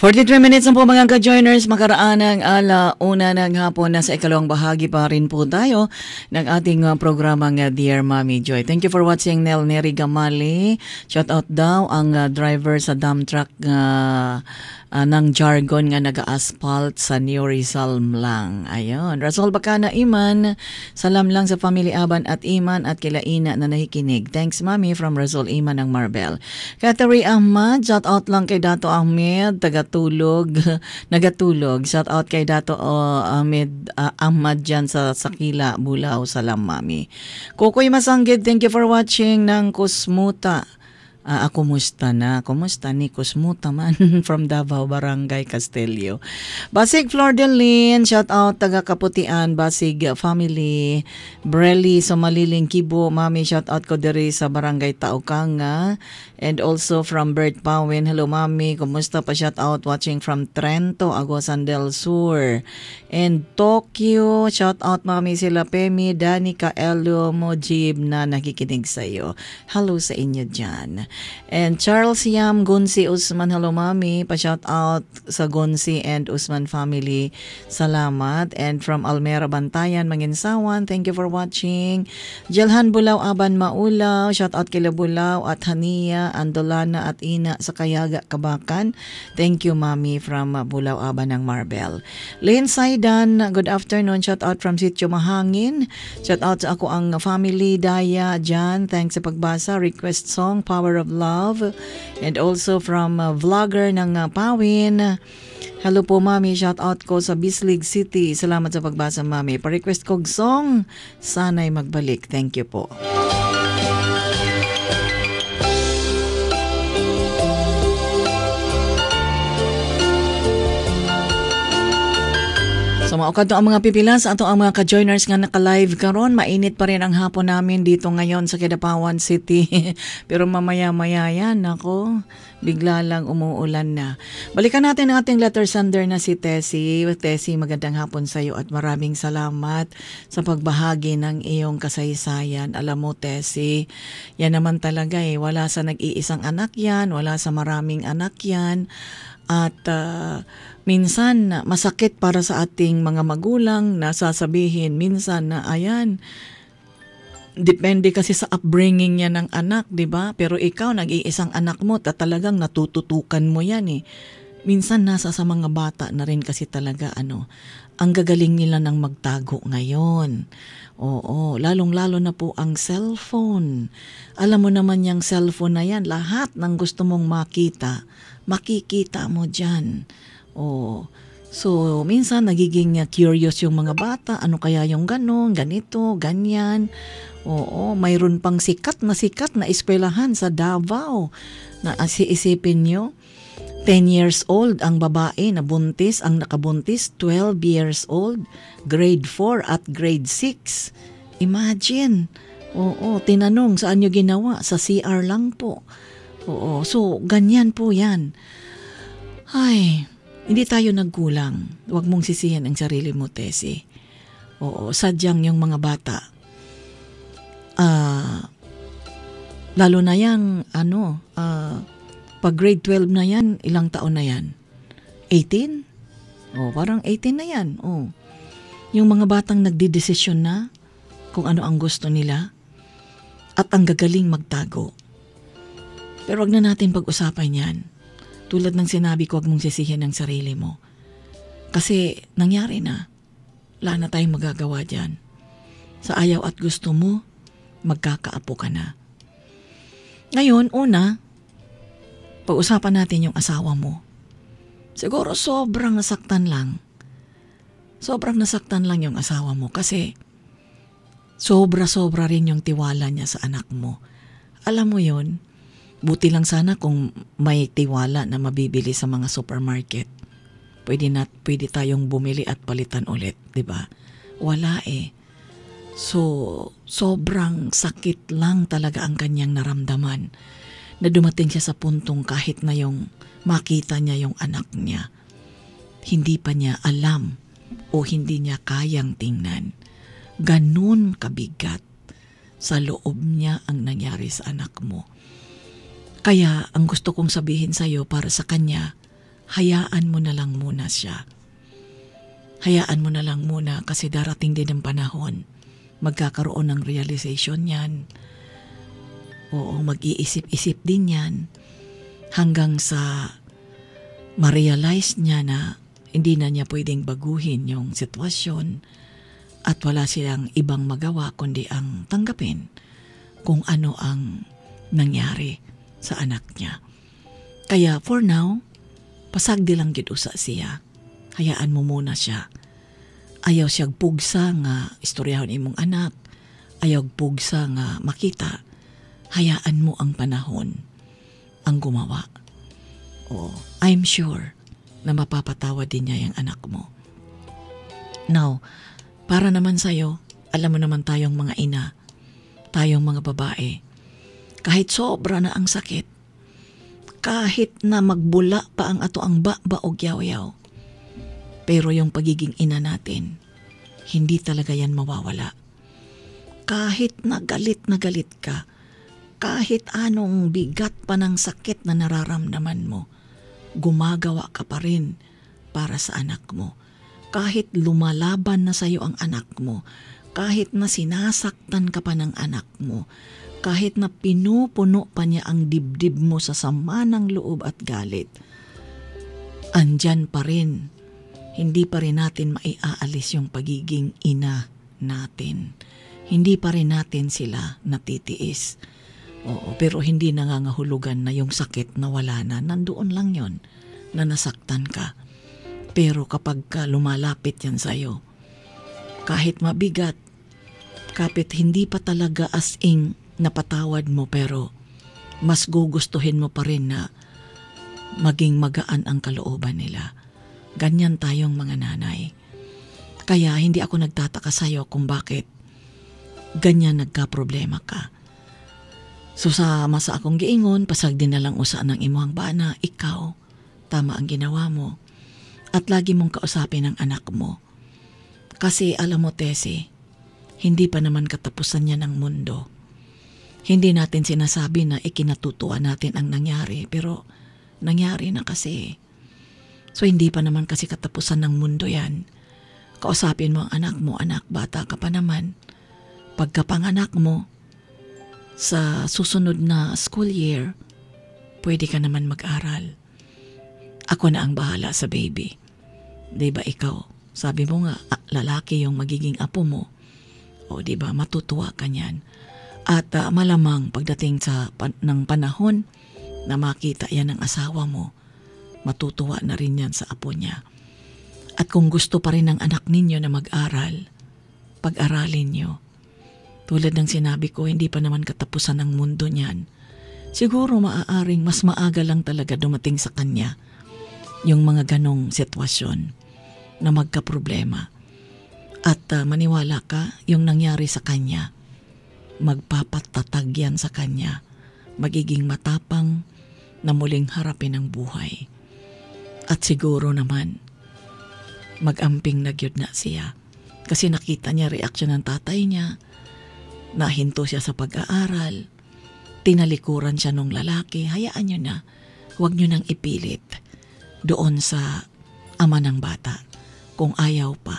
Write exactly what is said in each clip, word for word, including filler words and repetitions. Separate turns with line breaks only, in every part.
forty-three minutes na po mga ka-joiners, makaraan ng ala una ng hapon na sa ikalawang bahagi pa rin po tayo ng ating uh, programang uh, Dear Mommy Joy. Thank you for watching Nel Neri Gamali. Shout out daw ang uh, driver sa dump truck uh, uh, ng Jargon nga naga-asphalt sa New Rizal lang. Ayun. Rasol Bacana Iman, salam lang sa family Aban at Iman at kila Ina na nakikinig. Thanks Mami from Rasol Iman ng Marbel. Catherine Ahmad, shout out lang kay Dato Ahmed, taga-tulog, nagatulog. Shout out kay Dato uh, Ahmed uh, Ahmad dyan sa Sakila, Bulao. Salam Mami. Kukoy Masanggid, thank you for watching ng Kusmuta. Ah, ako musta na? Kumusta ni Kusmuta man from Davao Barangay Castelio. Basig Flor de Lin, shout out taga Kaputian, Basig family. Breli Somaliling Kibo, Mami, shout out ko diri sa Barangay Taukanga. And also from Bert Pawin, hello Mami, kumusta pa? Shout out watching from Trento, Agusan del Sur. And Tokyo, shout out Mami sila Pemi, Danica, Elio, Mojib na nakikinig sa iyo. Hello sa inyo dyan. And Charles Yam, Gunsi Usman, hello Mami, pa-shout out sa Gunsi and Usman family. Salamat. And from Almera Bantayan, Manginsawan, thank you for watching. Jelhan Bulaw, Aban Maulaw, shout out kila Bulaw at Hania, Andolana at Ina sa Kayaga, Kabakan. Thank you Mami from uh, Bulaw, Aban ng Marbel. Lynn Saidan, good afternoon, shout out from Sitio Mahangin. Shout out sa ako ang family Daya Jan, thanks sa pagbasa. Request song Power of Love. And also from uh, vlogger ng uh, Pawin. Hello po Mami, shout out ko sa Bislig City. Salamat sa pagbasa Mami. Pa-request kong song, Sana'y Magbalik. Thank you po. So maukad to ang mga pipilas ato ang mga ka-joiners nga naka-live karon. Mainit pa rin ang hapon namin dito ngayon sa Kidapawan City. Pero mamaya-maya yan, ako, bigla lang umuulan na. Balikan natin ang ating letter sender na si Tessie. Tessie, magandang hapon sa iyo at maraming salamat sa pagbahagi ng iyong kasaysayan. Alam mo Tessie, yan naman talaga eh. Wala sa nag-iisang anak yan, wala sa maraming anak yan. At uh, minsan masakit para sa ating mga magulang na sasabihin minsan na ayan, depende kasi sa upbringing niya ng anak, di ba? Pero ikaw, nag-iisang anak mo, ta talagang natututukan mo yan eh. Minsan nasa sa mga bata na rin kasi talaga ano, ang gagaling nila ng magtago ngayon. Oo, lalong-lalo na po ang cellphone. Alam mo naman yung cellphone na yan, lahat ng gusto mong makita, makikita mo dyan. Oo. So, minsan nagiging curious yung mga bata, ano kaya yung ganon, ganito, ganyan. Oo, mayroon pang sikat na sikat na eskwelahan sa Davao. Na isipin nyo, ten years old ang babae na buntis, ang nakabuntis, twelve years old, grade four at grade six. Imagine. Oo, tinanong saan nyo ginawa? Sa C R lang po. Oo, so ganyan po yan. Ay, hindi tayo nagkulang. Huwag mong sisihin ang sarili mo, Tessie. Oo, sadyang yung mga bata. Ah, uh, lalo na yang, ano, ah, uh, pag grade twelve na yan, ilang taon na yan? eighteen? Oh, parang eighteen na yan. Oh. Yung mga batang nagdidesisyon na kung ano ang gusto nila at ang gagaling magtago. Pero wag na natin pag-usapan yan. Tulad ng sinabi ko, wag mong sisihin ang sarili mo. Kasi nangyari na. Wala na tayong magagawa dyan. Sa ayaw at gusto mo, magkakaapo ka na. Ngayon, una, pag-usapan natin yung asawa mo. Siguro sobrang nasaktan lang. Sobrang nasaktan lang yung asawa mo kasi sobra-sobra rin yung tiwala niya sa anak mo. Alam mo yun, buti lang sana kung may tiwala na mabibili sa mga supermarket. Pwede na, pwede tayong bumili at palitan ulit, di ba? Wala eh. So, sobrang sakit lang talaga ang kanyang naramdaman na dumating siya sa puntong kahit na yung makita niya yung anak niya, hindi pa niya alam o hindi niya kayang tingnan. Ganun kabigat sa loob niya ang nangyari sa anak mo. Kaya ang gusto kong sabihin sa iyo para sa kanya, hayaan mo na lang muna siya. Hayaan mo na lang muna kasi darating din ang panahon. Magkakaroon ng realization yan. Oo, mag-iisip-isip din yan hanggang sa ma-realize niya na hindi na niya pwedeng baguhin yung sitwasyon at wala silang ibang magawa kundi ang tanggapin kung ano ang nangyari sa anak niya. Kaya for now, pasagdi lang gid usa siya. Hayaan mo muna siya. Ayaw siyag pugsa nga istoryahon imong anak. Ayaw pugsa nga makita. Hayaan mo ang panahon ang gumawa. Oh, I'm sure na mapapatawa din niya yung anak mo. Now, para naman sa'yo, alam mo naman tayong mga ina, tayong mga babae, kahit sobra na ang sakit, kahit na magbula pa ang ato ang ba-ba o yaw-yaw, pero yung pagiging ina natin, hindi talaga yan mawawala. Kahit na galit na galit ka, kahit anong bigat pa ng sakit na nararamdaman mo, gumagawa ka pa rin para sa anak mo. Kahit lumalaban na sa'yo ang anak mo, kahit na sinasaktan ka pa ng anak mo, kahit na pinupuno pa niya ang dibdib mo sa sama ng loob at galit, andyan pa rin. Hindi pa rin natin maiaalis yung pagiging ina natin. Hindi pa rin natin sila natitiis. Oo, pero hindi nangangahulugan na yung sakit na wala na. Nandoon lang yon na nasaktan ka. Pero kapag ka lumalapit yan sa'yo, kahit mabigat, kapit hindi pa talaga as in napatawad mo, pero mas gugustuhin mo pa rin na maging magaan ang kalooban nila. Ganyan tayong mga nanay. Kaya hindi ako nagtataka sa'yo kung bakit ganyan nagka-problema ka. So sa masa akong giingon, pasag din na lang usa ng imuhang bana, ikaw, tama ang ginawa mo. At lagi mong kausapin ang anak mo. Kasi alam mo, Tessie, hindi pa naman katapusan niya ng mundo. Hindi natin sinasabi na ikinatutuwa natin ang nangyari, pero nangyari na kasi. So hindi pa naman kasi katapusan ng mundo yan. Kausapin mo ang anak mo, anak, bata ka pa naman. Pagkapanganak mo, sa susunod na school year, pwede ka naman mag-aral. Ako na ang bahala sa baby. Diba ikaw? Sabi mo nga, lalaki yung magiging apo mo. O diba, matutuwa ka niyan. At uh, malamang pagdating sa pan- ng panahon na makita yan ng asawa mo, matutuwa na rin yan sa apo niya. At kung gusto pa rin ng anak ninyo na mag-aral, pag-aralin nyo. Tulad ng sinabi ko, hindi pa naman katapusan ng mundo niyan. Siguro maaaring mas maaga lang talaga dumating sa kanya yung mga ganong sitwasyon na magka-problema. At uh, maniwala ka, yung nangyari sa kanya, magpapatatag yan sa kanya. Magiging matapang na muling harapin ang buhay. At siguro naman, mag-amping na gyud na siya. Kasi nakita niya reaksyon ng tatay niya, nahinto siya sa pag-aaral, tinalikuran siya nung lalaki. Hayaan niyo na, huwag niyo nang ipilit doon sa ama ng bata. Kung ayaw pa,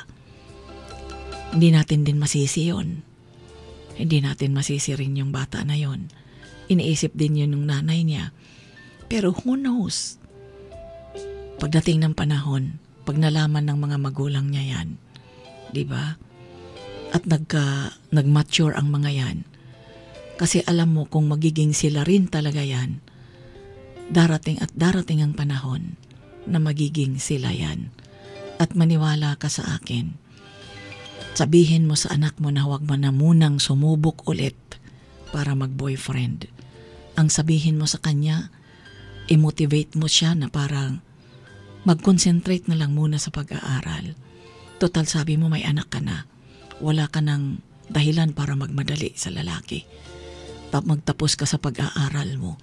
hindi natin din masisi yun. Hindi natin masisi rin yung bata na yon. Iniisip din yun ng nanay niya. Pero who knows? Pagdating ng panahon, pag nalaman ng mga magulang niya yan, di ba? At nagka, nag-mature ang mga yan. Kasi alam mo kung magiging sila rin talaga yan, darating at darating ang panahon na magiging sila yan. At maniwala ka sa akin, sabihin mo sa anak mo na huwag mo na munang sumubok ulit para mag-boyfriend. Ang sabihin mo sa kanya, i-motivate mo siya na parang mag-concentrate na lang muna sa pag-aaral. Total, sabi mo may anak ka na. Wala ka ng dahilan para magmadali sa lalaki. Magtapos ka sa pag-aaral mo.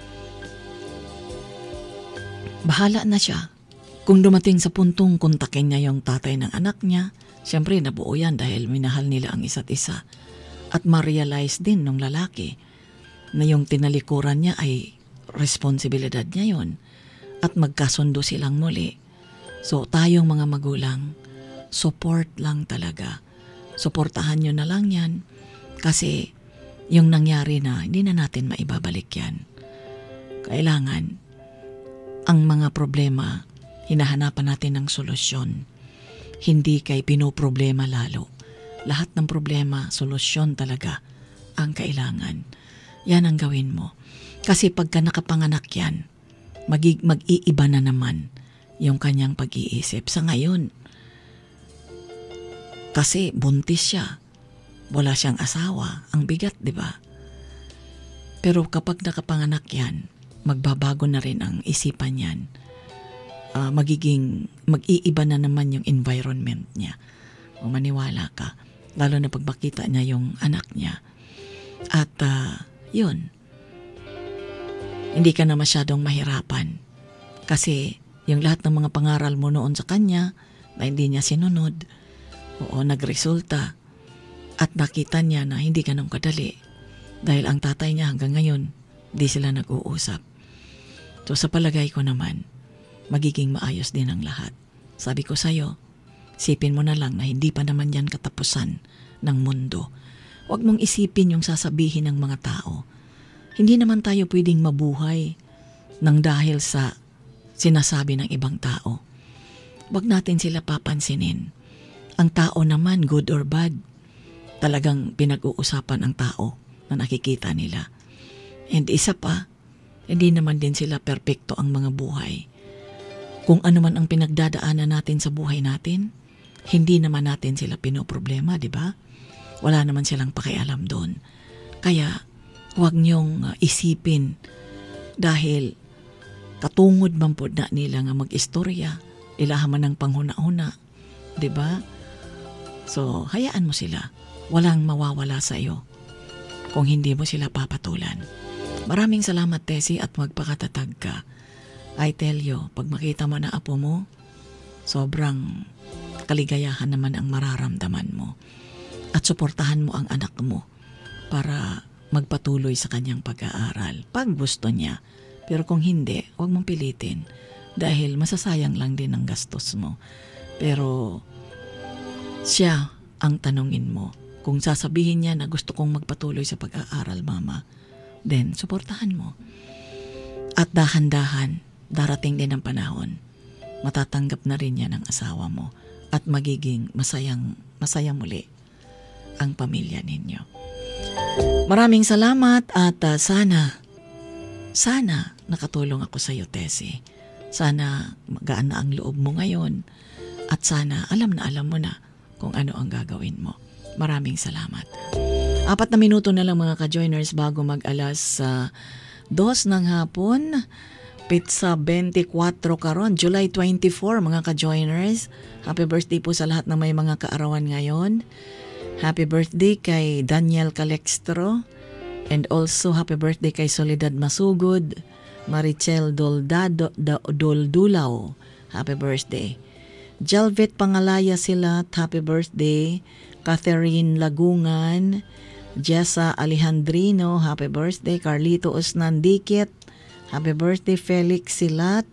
Bahala na siya. Kung dumating sa puntong kontakin niya yung tatay ng anak niya, siyempre nabuo yan dahil minahal nila ang isa't isa. At ma-realize din ng lalaki na yung tinalikuran niya ay responsibilidad niya yon. at magkasundo silang muli. So tayong mga magulang, support lang talaga. Suportahan nyo na lang yan kasi yung nangyari na, hindi na natin maibabalik yan. Kailangan, ang mga problema, hinahanapan natin ng solusyon. Hindi kay pinoproblema lalo. Lahat ng problema, solusyon talaga ang kailangan. Yan ang gawin mo. Kasi pagka nakapanganak yan, mag- mag-iiba na naman yung kanyang pag-iisip. Sa ngayon, kasi buntis siya. Wala siyang asawa. Ang bigat, di ba? Pero kapag nakapanganak yan, magbabago na rin ang isipan yan. Uh, magiging, mag-iiba na naman yung environment niya. O maniwala ka. Lalo na pag makita niya yung anak niya. At uh, yun, hindi ka na masyadong mahirapan. Kasi yung lahat ng mga pangaral mo noon sa kanya na hindi niya sinunod, oo, nagresulta. At nakita niya na hindi ganun kadali. Dahil ang tatay niya hanggang ngayon, di sila nag-uusap. So sa palagay ko naman, magiging maayos din ang lahat. Sabi ko sa'yo, isipin mo na lang na hindi pa naman yan katapusan ng mundo. Huwag mong isipin yung sasabihin ng mga tao. Hindi naman tayo pwedeng mabuhay ng dahil sa sinasabi ng ibang tao. Huwag natin sila papansinin. Ang tao naman, good or bad, talagang pinag-uusapan ang tao na nakikita nila. And isa pa, hindi naman din sila perpekto ang mga buhay. Kung ano man ang pinagdadaanan natin sa buhay natin, hindi naman natin sila pinoproblema, di ba? Wala naman silang pakialam doon. Kaya, huwag niyong uh, isipin dahil katungod man po na nila nga mag-istorya, ilahaman ng panghuna-huna, di ba? So, hayaan mo sila. Walang mawawala sa iyo kung hindi mo sila papatulan. Maraming salamat, Tessie, at magpakatatag ka. I tell you, pag makita mo na apo mo, sobrang kaligayahan naman ang mararamdaman mo. At suportahan mo ang anak mo para magpatuloy sa kanyang pag-aaral pag gusto niya. Pero kung hindi, huwag mong pilitin dahil masasayang lang din ang gastos mo. Pero siya ang tanungin mo. Kung sasabihin niya na gusto kong magpatuloy sa pag-aaral, mama, then suportahan mo. At dahan-dahan, darating din ang panahon, matatanggap na rin yan ang asawa mo at magiging masayang, masaya muli ang pamilya ninyo. Maraming salamat at uh, sana, sana nakatulong ako sa iyo, Tessie. Sana magaan na ang loob mo ngayon at sana alam na alam mo na kung ano ang gagawin mo. Maraming salamat. Apat na minuto na lang mga ka-joiners bago mag-alas uh, dos ng hapon. Pizza twenty-four karon, July twenty-four mga ka-joiners. Happy birthday po sa lahat na may mga kaarawan ngayon. Happy birthday kay Daniel Calextro. And also happy birthday kay Soledad Masugod, Marichel Doldado, Doldulao. Happy birthday. Jalvet Pangalaya Silat, happy birthday. Catherine Lagungan, Jessa Alejandrino, happy birthday. Carlito Osnandikit, happy birthday. Felix Silat,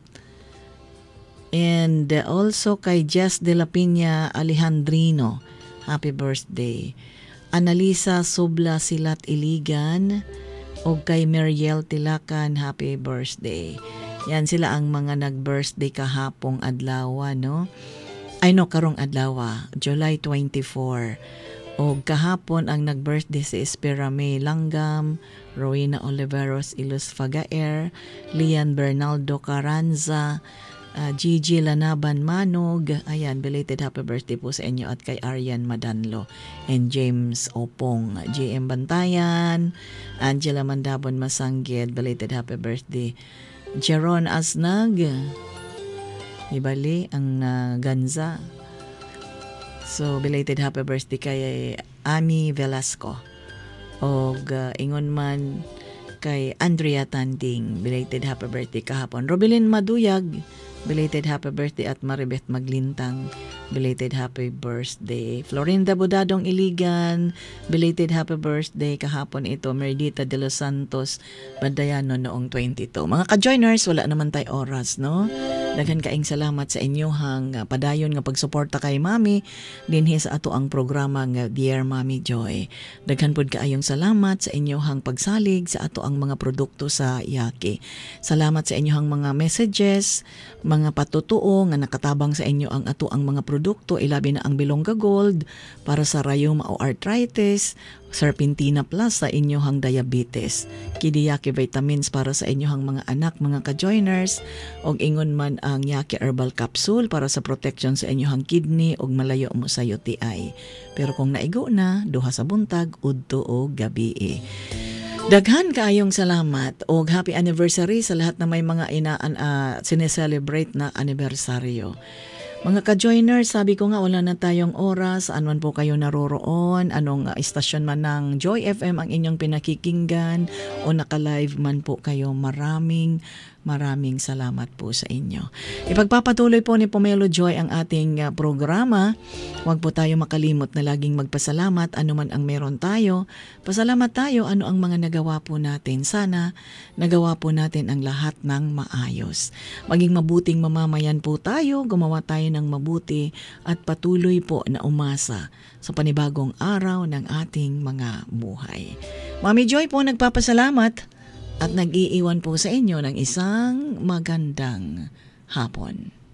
and also kay Jess de la Piña Alejandrino, happy birthday. Analisa Subla Silat Iligan, o kay Mariel Tilacan, happy birthday. Yan sila ang mga nag-birthday kahapong adlaw, no? Ay no, karong adlaw, July twenty-four. O kahapon ang nag-birthday si Espera May Langgam, Rowena Oliveros Ilus Fagaer, Lian Bernaldo Caranza, uh, Gigi Lanaban Manog. Ayan, belated happy birthday po sa inyo at kay Arian Madanlo and James Opong. J M Bantayan, Angela Mandabon Masangged, belated happy birthday. Jeron Asnag, ibali ang uh, ganza. So, belated happy birthday kay Ami Velasco. O uh, ingon man kay Andrea Tanding, belated happy birthday kahapon. Robelin Maduyag, belated happy birthday at Maribeth Maglintang, belated happy birthday. Florinda Budadong Iligan, belated happy birthday kahapon ito. Merdita de los Santos Badayano noong twenty-two. Mga ka-joiners, wala naman tayo oras, no? Daghan kaing salamat sa inyohang uh, padayon nga pagsuporta kay Mami dinhi sa ato ang programa nga Dear Mami Joy. Daghan pud kaayong salamat sa inyohang pagsalig sa ato ang mga produkto sa Yaki. Salamat sa inyohang mga messages, mga patutuo nga nakatabang sa inyo ang ato ang mga produkto, ilabi na ang Bilongga Gold para sa rayuma o arthritis, Serpentina Plus sa inyohang diabetes, Kidi Yaki Vitamins para sa inyohang mga anak, mga ka-joiners, og ingon man ang Yaki Herbal Capsule para sa protection sa inyohang kidney og malayo mo sa U T I. Pero kung naigo na, duha sa buntag, udto o gabi eh. Daghan kaayong salamat o happy anniversary sa lahat na may mga inaan uh, sineselebrate na anibersaryo. Mga ka-joiners, sabi ko nga wala na tayong oras, anuman po kayo naroroon, anong uh, istasyon man ng Joy F M ang inyong pinakikinggan o naka-live man po kayo, maraming maraming salamat po sa inyo. Ipagpapatuloy po ni Pomelo Joy ang ating uh, programa. Huwag po tayo makalimot na laging magpasalamat anuman ang meron tayo. Pasalamat tayo ano ang mga nagawa po natin. Sana nagawa po natin ang lahat ng maayos. Maging mabuting mamamayan po tayo, gumawa tayo ng mabuti at patuloy po na umasa sa panibagong araw ng ating mga buhay. Mami Joy po nagpapasalamat at nag-iiwan po sa inyo ng isang magandang hapon.